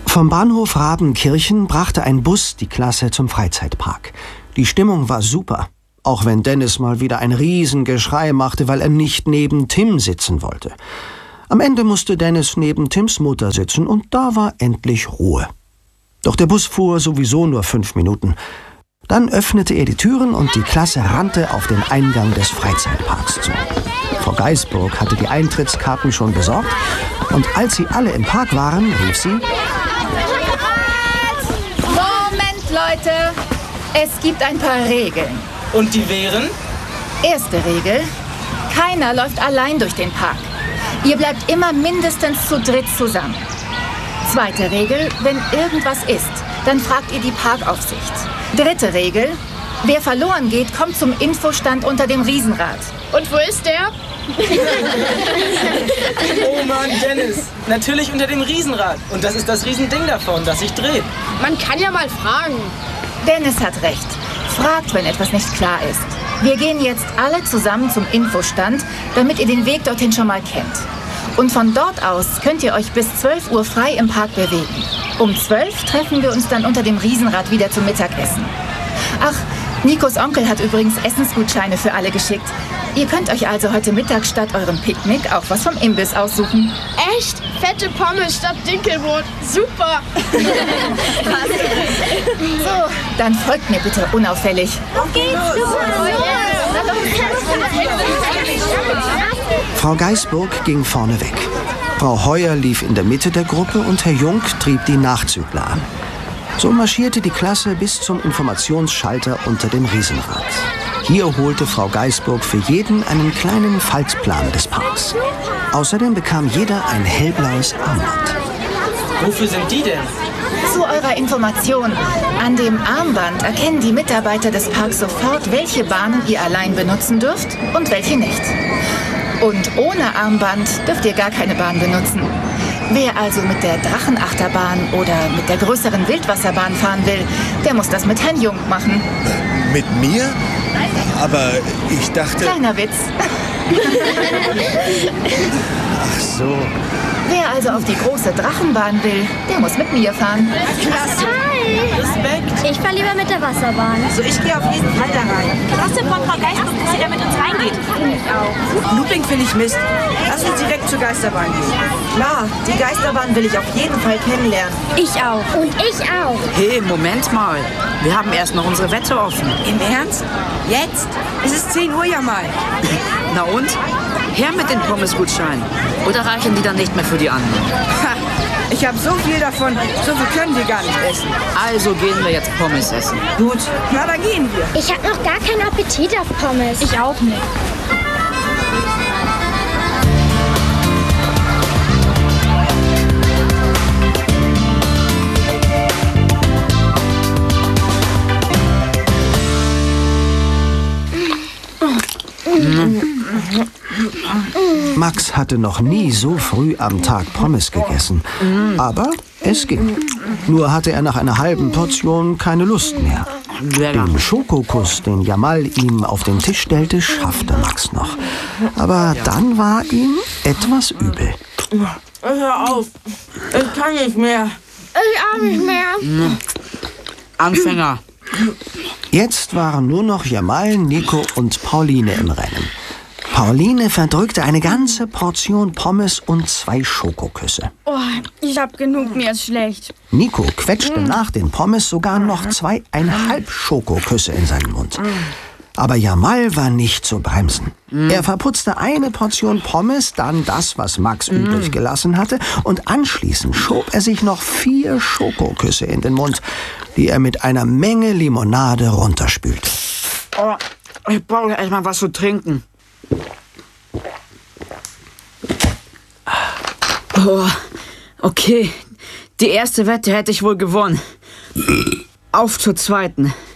Vom Bahnhof Rabenkirchen brachte ein Bus die Klasse zum Freizeitpark. Die Stimmung war super, auch wenn Dennis mal wieder ein Riesengeschrei machte, weil er nicht neben Tim sitzen wollte. Am Ende musste Dennis neben Tims Mutter sitzen und da war endlich Ruhe. Doch der Bus fuhr sowieso nur 5 Minuten. Dann öffnete er die Türen und die Klasse rannte auf den Eingang des Freizeitparks zu. Frau Geisburg hatte die Eintrittskarten schon besorgt und als sie alle im Park waren, rief sie: Moment, Leute! Es gibt ein paar Regeln. Und die wären? Erste Regel: keiner läuft allein durch den Park. Ihr bleibt immer mindestens zu dritt zusammen. Zweite Regel: wenn irgendwas ist, dann fragt ihr die Parkaufsicht. Dritte Regel: wer verloren geht, kommt zum Infostand unter dem Riesenrad. Und wo ist der? Oh Mann, Dennis. Natürlich unter dem Riesenrad. Und das ist das Riesending davon, das sich dreht. Man kann ja mal fragen. Dennis hat recht. Fragt, wenn etwas nicht klar ist. Wir gehen jetzt alle zusammen zum Infostand, damit ihr den Weg dorthin schon mal kennt. Und von dort aus könnt ihr euch bis 12 Uhr frei im Park bewegen. Um 12 treffen wir uns dann unter dem Riesenrad wieder zum Mittagessen. Ach, Nikos Onkel hat übrigens Essensgutscheine für alle geschickt. Ihr könnt euch also heute Mittag statt eurem Picknick auch was vom Imbiss aussuchen. Echt? Fette Pommes statt Dinkelbrot. Super. So, dann folgt mir bitte unauffällig. Auf geht's. Frau Geisburg ging vorne weg. Frau Heuer lief in der Mitte der Gruppe und Herr Jung trieb die Nachzügler an. So marschierte die Klasse bis zum Informationsschalter unter dem Riesenrad. Hier holte Frau Geisburg für jeden einen kleinen Faltplan des Parks. Außerdem bekam jeder ein hellblaues Armband. Wofür sind die denn? Zu eurer Information: an dem Armband erkennen die Mitarbeiter des Parks sofort, welche Bahnen ihr allein benutzen dürft und welche nicht. Und ohne Armband dürft ihr gar keine Bahn benutzen. Wer also mit der Drachenachterbahn oder mit der größeren Wildwasserbahn fahren will, der muss das mit Herrn Jung machen. Mit mir? Aber ich dachte... Kleiner Witz. Ach so. Wer also auf die große Drachenbahn will, der muss mit mir fahren. Klasse. Respekt. Ich fahre lieber mit der Wasserbahn. Also ich gehe auf jeden Fall da rein. Klasse von Frau Geisburg, dass sie da mit uns reingeht. Finde ich auch. Looping finde ich Mist. Lass uns direkt zur Geisterbahn gehen. Klar, die Geisterbahn will ich auf jeden Fall kennenlernen. Ich auch. Und ich auch. Hey, Moment mal. Wir haben erst noch unsere Wette offen. Im Ernst? Jetzt? Es ist 10 Uhr ja mal. Na und? Her mit den Pommesgutscheinen. Oder reichen die dann nicht mehr für die anderen? Ha, ich habe so viel davon. So viel können wir gar nicht essen. Also gehen wir jetzt Pommes essen. Gut, na da gehen wir. Ich habe noch gar keinen Appetit auf Pommes. Ich auch nicht. Max hatte noch nie so früh am Tag Pommes gegessen. Aber es ging. Nur hatte er nach einer halben Portion keine Lust mehr. Den Schokokuss, den Jamal ihm auf den Tisch stellte, schaffte Max noch. Aber dann war ihm etwas übel. Hör auf. Ich kann nicht mehr. Ich auch nicht mehr. Anfänger. Jetzt waren nur noch Jamal, Nico und Pauline im Rennen. Pauline verdrückte eine ganze Portion Pommes und 2 Schokoküsse. Oh, ich hab genug, mir ist schlecht. Nico quetschte nach den Pommes sogar noch 2,5 Schokoküsse in seinen Mund. Aber Jamal war nicht zu bremsen. Er verputzte eine Portion Pommes, dann das, was Max übrig gelassen hatte, und anschließend schob er sich noch 4 Schokoküsse in den Mund, die er mit einer Menge Limonade runterspülte. Oh, ich brauche erst mal was zu trinken. Oh, okay. Die erste Wette hätte ich wohl gewonnen. Auf zur zweiten.